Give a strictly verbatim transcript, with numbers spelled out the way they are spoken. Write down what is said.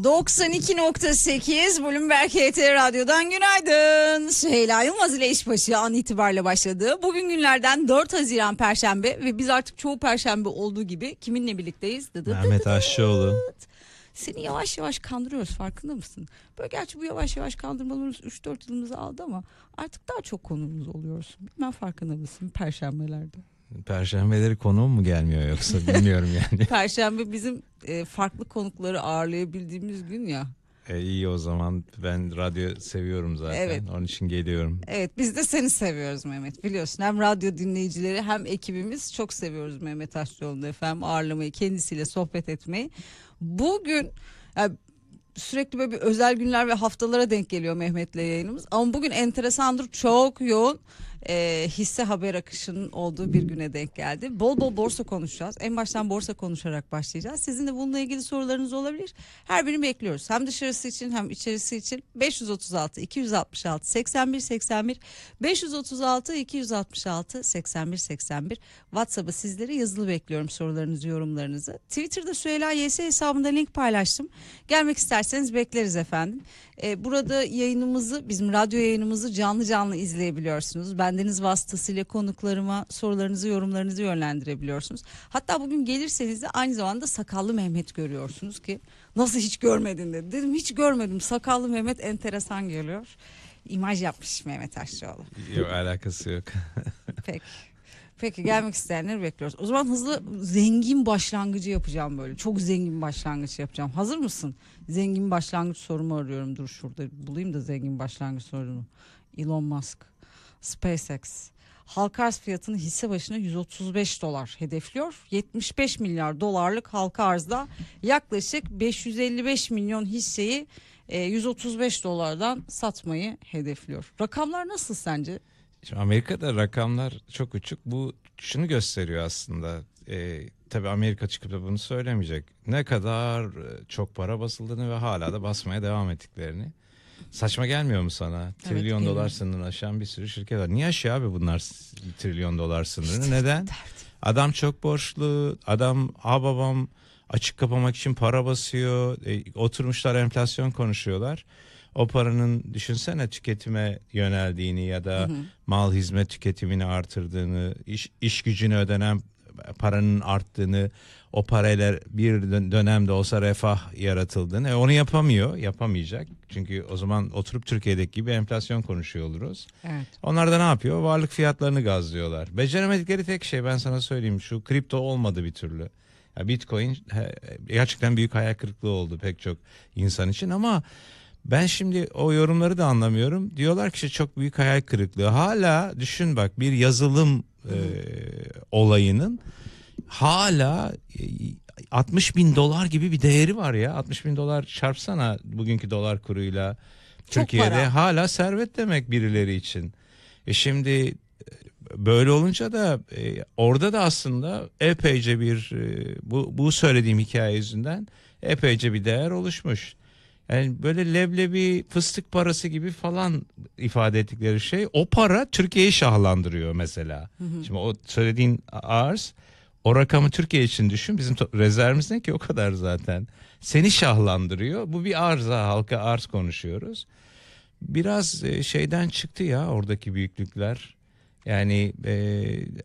doksan iki nokta sekiz Bloomberg H T Radyo'dan günaydın. Süheyla Yılmaz ile işbaşı an itibariyle başladı. Bugün günlerden dört Haziran Perşembe ve biz artık çoğu Perşembe olduğu gibi kiminle birlikteyiz? Dıdı Mehmet dıdı. Aşçıoğlu. Seni yavaş yavaş kandırıyoruz, farkında mısın? Böyle gerçi bu yavaş yavaş kandırmalarımız üç dört yılımızı aldı ama artık daha çok konuğumuz oluyorsun. Bilmem farkında mısın Perşembelerde? Perşembeleri konuğum mu gelmiyor yoksa bilmiyorum yani. Perşembe bizim e, farklı konukları ağırlayabildiğimiz gün ya. E, iyi o zaman, ben radyo seviyorum zaten. Evet. Onun için geliyorum. Evet, biz de seni seviyoruz Mehmet, biliyorsun. Hem radyo dinleyicileri hem ekibimiz çok seviyoruz Mehmet Aşçıoğlu'nu efendim, ağırlamayı, kendisiyle sohbet etmeyi. Bugün yani sürekli böyle bir özel günler ve haftalara denk geliyor Mehmet'le yayınımız. Ama bugün enteresandır, çok yoğun e, hisse haber akışının olduğu bir güne denk geldi. Bol bol borsa konuşacağız. En baştan borsa konuşarak başlayacağız. Sizin de bununla ilgili sorularınız olabilir. Her birini bekliyoruz. Hem dışarısı için hem içerisi için. beş yüz otuz altı iki yüz altmış altı seksen bir seksen bir beş yüz otuz altı iki yüz altmış altı seksen bir seksen bir WhatsApp'a sizleri yazılı bekliyorum, sorularınızı, yorumlarınızı. Twitter'da Süheyla Y S hesabında link paylaştım. Gelmek isterseniz bekleriz efendim. Ee, burada yayınımızı, bizim radyo yayınımızı canlı canlı izleyebiliyorsunuz. Bendeniz vasıtasıyla konuklarıma sorularınızı, yorumlarınızı yönlendirebiliyorsunuz. Hatta bugün gelirseniz de aynı zamanda Sakallı Mehmet görüyorsunuz ki nasıl hiç görmedin dedi. Dedim hiç görmedim, Sakallı Mehmet enteresan geliyor. İmaj yapmış Mehmet Aşçıoğlu. Yok, alakası yok. Peki. Peki, gelmek isteyenleri bekliyoruz. O zaman hızlı zengin başlangıcı yapacağım böyle. Çok zengin başlangıç yapacağım. Hazır mısın? Zengin başlangıç sorumu arıyorum. Dur şurada bulayım da zengin başlangıç sorunu. Elon Musk, SpaceX halka arz fiyatını hisse başına yüz otuz beş dolar hedefliyor. yetmiş beş milyar dolarlık halka arzda yaklaşık beş yüz elli beş milyon hisseyi yüz otuz beş dolardan satmayı hedefliyor. Rakamlar nasıl sence? Şimdi Amerika'da rakamlar çok uçuk. Bu şunu gösteriyor aslında. E, tabii Amerika çıkıp da bunu söylemeyecek. Ne kadar çok para basıldığını ve hala da basmaya devam ettiklerini. Saçma gelmiyor mu sana? Evet, Trilyon geliyor. dolar sınırını aşan bir sürü şirket var. Niye aşıyor abi bunlar s- trilyon dolar sınırını? İşte Neden? derdim. Adam çok borçlu. Adam ha babam açık kapamak için para basıyor. E, oturmuşlar enflasyon konuşuyorlar. O paranın düşünsene tüketime yöneldiğini ya da Hı hı. mal hizmet tüketimini artırdığını, iş, iş gücüne ödenen paranın arttığını, o parayla bir dön- dönemde olsa refah yaratıldığını. E, onu yapamıyor, yapamayacak. Çünkü o zaman oturup Türkiye'deki gibi enflasyon konuşuyor oluruz. Evet. Onlar da ne yapıyor? Varlık fiyatlarını gazlıyorlar. Beceremedikleri tek şey, ben sana söyleyeyim, şu kripto olmadı bir türlü. Ya Bitcoin he, gerçekten büyük hayal kırıklığı oldu pek çok insan için ama ben şimdi o yorumları da anlamıyorum. Diyorlar ki işte çok büyük hayal kırıklığı. Hala düşün bak, bir yazılım e, olayının hala e, altmış bin dolar gibi bir değeri var ya. altmış bin dolar çarpsana bugünkü dolar kuruyla. Türkiye'de para. hala servet demek birileri için. E şimdi e, böyle olunca da e, orada da aslında epeyce bir e, bu, bu söylediğim hikaye yüzünden epeyce bir değer oluşmuş. Yani böyle leblebi fıstık parası gibi falan ifade ettikleri şey, o para Türkiye'yi şahlandırıyor mesela. Hı hı. Şimdi o söylediğin arz, o rakamı Türkiye için düşün, bizim to- rezervimiz ne ki, o kadar zaten. Seni şahlandırıyor. Bu bir arza, halka arz konuşuyoruz. Biraz e, şeyden çıktı ya oradaki büyüklükler. Yani e,